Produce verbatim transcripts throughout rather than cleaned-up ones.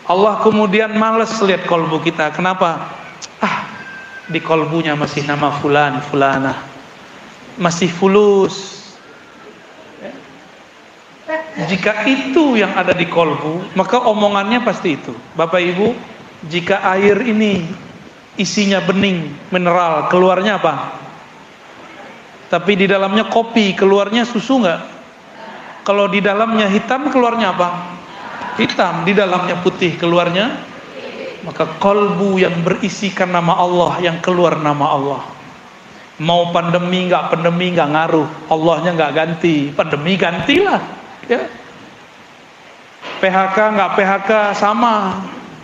Allah kemudian males lihat kolbu kita. Kenapa? Ah, di kolbunya masih nama fulan, fulanah, masih fulus. Jika itu yang ada di kolbu, maka omongannya pasti itu. Bapak Ibu, jika air ini isinya bening, mineral, keluarnya apa? Tapi di dalamnya kopi, keluarnya susu nggak? Kalau di dalamnya hitam, keluarnya apa? Hitam. Di dalamnya putih, keluarnya? Maka kolbu yang berisikan nama Allah, yang keluar nama Allah. Mau pandemi nggak pandemi nggak ngaruh, Allahnya nggak ganti. Pandemi gantilah, ya. P H K nggak P H K sama.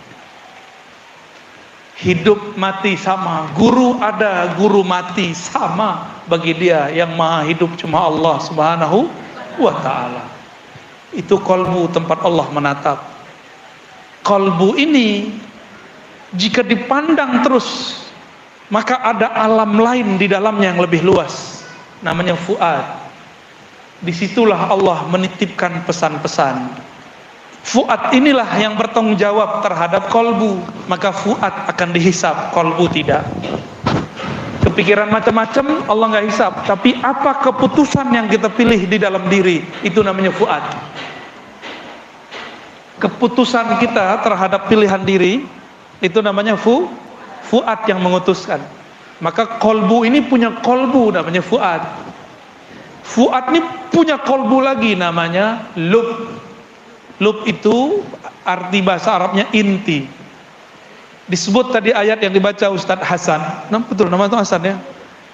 Hidup mati sama, guru ada, guru mati sama bagi dia. Yang maha hidup cuma Allah subhanahu wa ta'ala. Itu kolbu, tempat Allah menatap. Kolbu ini jika dipandang terus, maka ada alam lain di dalamnya yang lebih luas, namanya fuad. Disitulah Allah menitipkan pesan-pesan. Fuad inilah yang bertanggung jawab terhadap kolbu. Maka fuad akan dihisap, kolbu tidak. Kepikiran macam-macam Allah nggak hisap, tapi apa keputusan yang kita pilih di dalam diri, itu namanya fuad. Keputusan kita terhadap pilihan diri, itu namanya fu fuad yang mengutuskan. Maka kolbu ini punya kolbu, namanya fuad. Fuad ini punya kolbu lagi, namanya lub. Lub itu arti bahasa Arabnya inti. Disebut tadi ayat yang dibaca Ustadz Hasan. Nah, betul nama itu Hasan ya.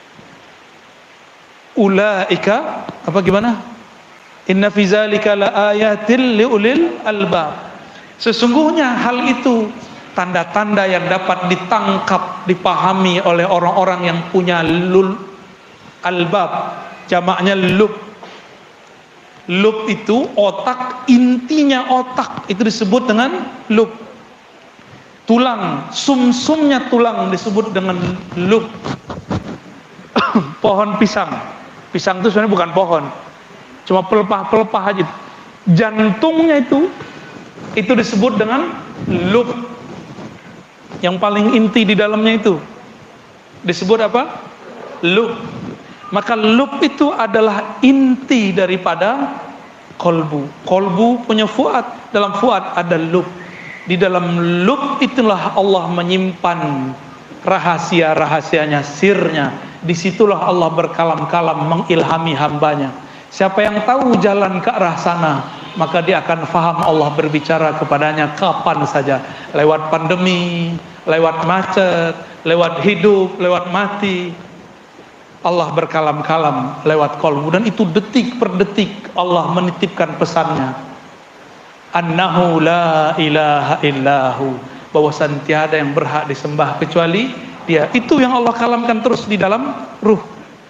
Ulaika apa gimana? Inna fi zalika laayatil liulil albab. Sesungguhnya hal itu tanda-tanda yang dapat ditangkap, dipahami oleh orang-orang yang punya lul albab. Jamaknya lub. Lub itu otak, intinya otak itu disebut dengan lub. Tulang, sumsumnya tulang disebut dengan lub. Pohon pisang, pisang itu sebenarnya bukan pohon, cuma pelepah-pelepah aja. Jantungnya itu, itu disebut dengan lub. Yang paling inti di dalamnya itu disebut apa? Lub. Maka lub itu adalah inti daripada kolbu. Kolbu punya fuad, dalam fuad ada lub. Di dalam lub itulah Allah menyimpan rahasia-rahasianya, sirnya. Disitulah Allah berkalam-kalam mengilhami hambanya. Siapa yang tahu jalan ke arah sana, maka dia akan faham Allah berbicara kepadanya kapan saja. Lewat pandemi, lewat macet, lewat hidup, lewat mati. Allah berkalam-kalam lewat kolbu, dan itu detik per detik Allah menitipkan pesannya. Annahu la ilaha illahu, bahwasan tiada yang berhak disembah kecuali Dia. Itu yang Allah kalamkan terus di dalam ruh,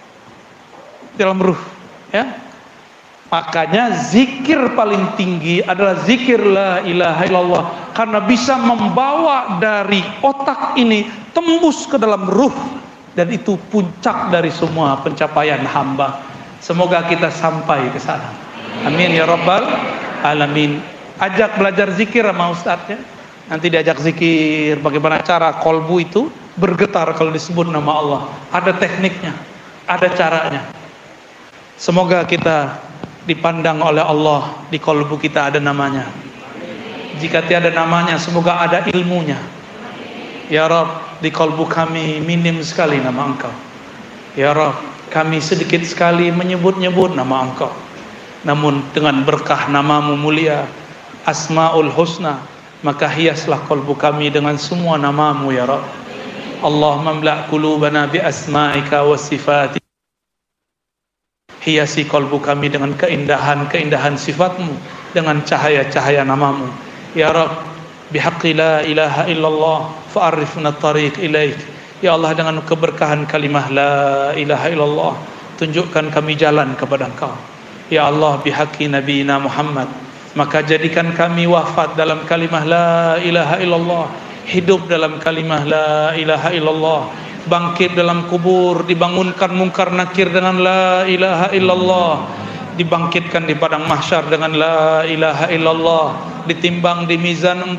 dalam ruh, ya. Makanya zikir paling tinggi adalah zikir la ilaha illallah, karena bisa membawa dari otak ini tembus ke dalam ruh. Dan itu puncak dari semua pencapaian hamba. Semoga kita sampai ke sana. Amin ya rabbal alamin. Ajak belajar zikir sama ustadznya. Nanti diajak zikir bagaimana cara kolbu itu bergetar kalau disebut nama Allah. Ada tekniknya, ada caranya. Semoga kita dipandang oleh Allah, di kolbu kita ada namanya. Jika tiada namanya, semoga ada ilmunya. Ya Rabb, di kolbu kami minim sekali nama Engkau. Ya Rabb, kami sedikit sekali menyebut-nyebut nama Engkau. Namun dengan berkah namamu mulia, Asmaul Husna, maka hiaslah kolbu kami dengan semua namamu ya Rabb. Allahumma mla' qulubana bi asma'ika wa sifatika. Hiasi kolbu kami dengan keindahan-keindahan sifatmu, dengan cahaya-cahaya namamu. Ya Rabb, bihaqqi la ilaha illallah fa'arifna tariq ilaik. Ya Allah, dengan keberkahan kalimah la ilaha illallah, tunjukkan kami jalan kepada Engkau. Ya Allah, bihaqqi nabiyina Muhammad, maka jadikan kami wafat dalam kalimah la ilaha illallah, hidup dalam kalimah la ilaha illallah, bangkit dalam kubur, dibangunkan mungkar nakir dengan la ilaha illallah, dibangkitkan di padang mahsyar dengan la ilaha illallah, ditimbang di mizan